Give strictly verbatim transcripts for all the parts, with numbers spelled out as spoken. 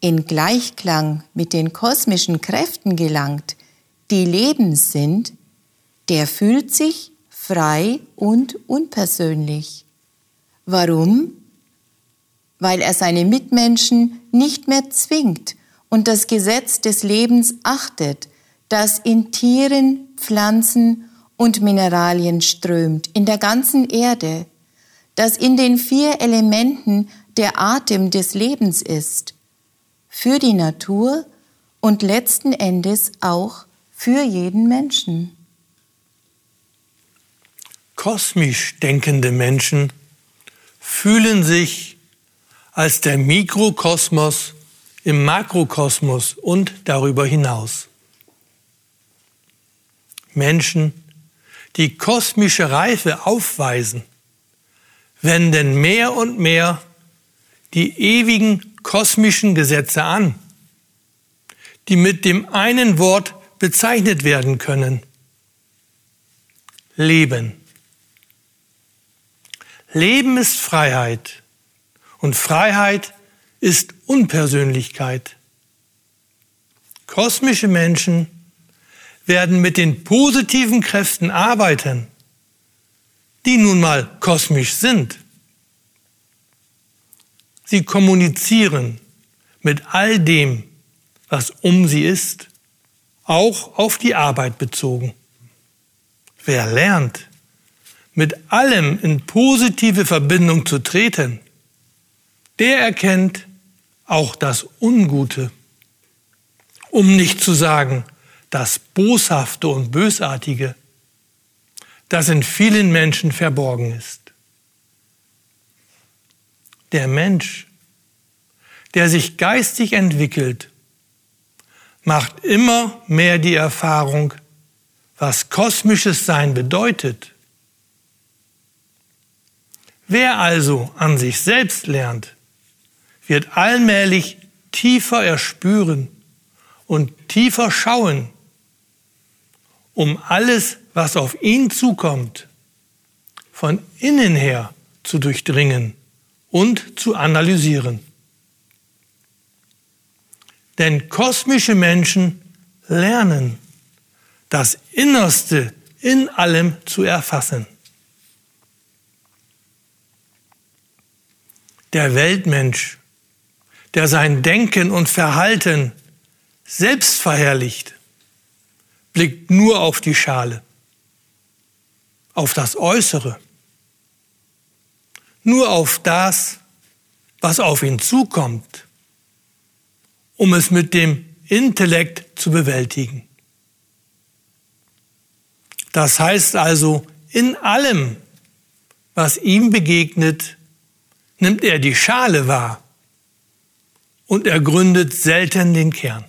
in Gleichklang mit den kosmischen Kräften gelangt, die Leben sind, der fühlt sich frei und unpersönlich. Warum? Weil er seine Mitmenschen nicht mehr zwingt und das Gesetz des Lebens achtet, das in Tieren, Pflanzen und Mineralien strömt, in der ganzen Erde, das in den vier Elementen der Atem des Lebens ist, für die Natur und letzten Endes auch für jeden Menschen. Kosmisch denkende Menschen fühlen sich als der Mikrokosmos im Makrokosmos und darüber hinaus. Menschen, die kosmische Reife aufweisen, wenden mehr und mehr die ewigen kosmischen Gesetze an, die mit dem einen Wort bezeichnet werden können: Leben. Leben ist Freiheit und Freiheit ist Unpersönlichkeit. Kosmische Menschen werden mit den positiven Kräften arbeiten, die nun mal kosmisch sind. Sie kommunizieren mit all dem, was um sie ist, auch auf die Arbeit bezogen. Wer lernt, mit allem in positive Verbindung zu treten, der erkennt auch das Ungute, um nicht zu sagen das Boshafte und Bösartige, das in vielen Menschen verborgen ist. Der Mensch, der sich geistig entwickelt, macht immer mehr die Erfahrung, was kosmisches Sein bedeutet. Wer also an sich selbst lernt, wird allmählich tiefer erspüren und tiefer schauen, um alles, was auf ihn zukommt, von innen her zu durchdringen und zu analysieren. Denn kosmische Menschen lernen, das Innerste in allem zu erfassen. Der Weltmensch, der sein Denken und Verhalten selbst verherrlicht, blickt nur auf die Schale, auf das Äußere, nur auf das, was auf ihn zukommt, um es mit dem Intellekt zu bewältigen. Das heißt also, in allem, was ihm begegnet, nimmt er die Schale wahr und ergründet selten den Kern.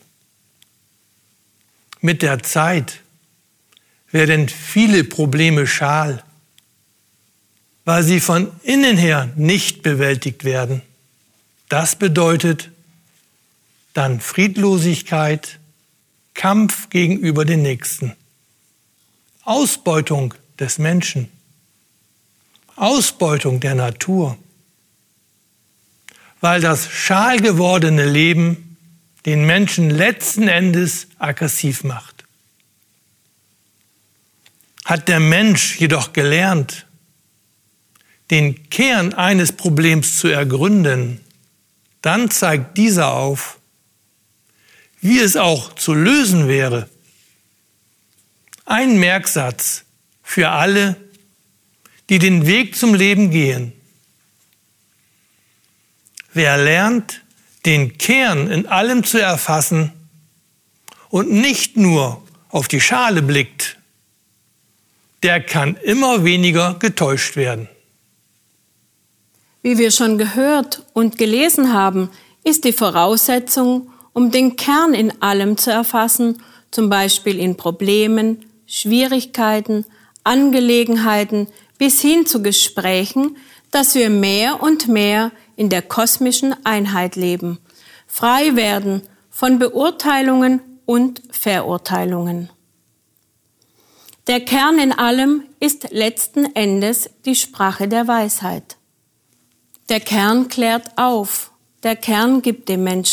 Mit der Zeit werden viele Probleme schal, weil sie von innen her nicht bewältigt werden. Das bedeutet dann Friedlosigkeit, Kampf gegenüber den Nächsten, Ausbeutung des Menschen, Ausbeutung der Natur, weil das schal gewordene Leben den Menschen letzten Endes aggressiv macht. Hat der Mensch jedoch gelernt, den Kern eines Problems zu ergründen, dann zeigt dieser auf, wie es auch zu lösen wäre. Ein Merksatz für alle, die den Weg zum Leben gehen. Wer lernt, den Kern in allem zu erfassen und nicht nur auf die Schale blickt, der kann immer weniger getäuscht werden. Wie wir schon gehört und gelesen haben, ist die Voraussetzung, um den Kern in allem zu erfassen, zum Beispiel in Problemen, Schwierigkeiten, Angelegenheiten bis hin zu Gesprächen, dass wir mehr und mehr in der kosmischen Einheit leben, frei werden von Beurteilungen und Verurteilungen. Der Kern in allem ist letzten Endes die Sprache der Weisheit. Der Kern klärt auf, der Kern gibt dem Menschen